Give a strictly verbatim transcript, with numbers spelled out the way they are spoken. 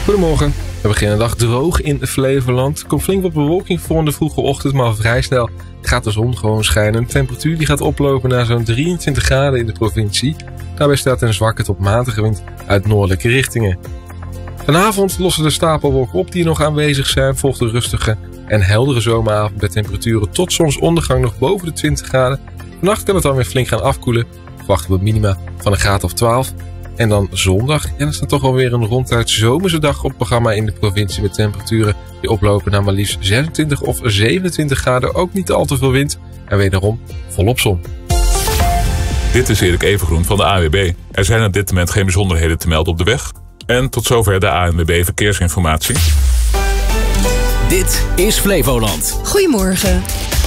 Goedemorgen. We beginnen de dag droog in Flevoland. Er komt flink wat bewolking voor in de vroege ochtend, maar vrij snel gaat de zon gewoon schijnen. De temperatuur die gaat oplopen naar zo'n drieëntwintig graden in de provincie. Daarbij staat een zwakke tot matige wind uit noordelijke richtingen. Vanavond lossen de stapelwolken op die nog aanwezig zijn. Volgt een rustige en heldere zomeravond met temperaturen tot zonsondergang nog boven de twintig graden. Vannacht kan het dan weer flink gaan afkoelen. Verwachten we minima van een graad of twaalf. En dan zondag, en dat is dan toch alweer een ronduit zomerse dag op het programma in de provincie met temperaturen die oplopen naar maar liefst zesentwintig of zevenentwintig graden. Ook niet al te veel wind en wederom volop zon. Dit is Erik Evengroen van de A N W B. Er zijn op dit moment geen bijzonderheden te melden op de weg. En tot zover de A N W B verkeersinformatie. Dit is Flevoland. Goedemorgen.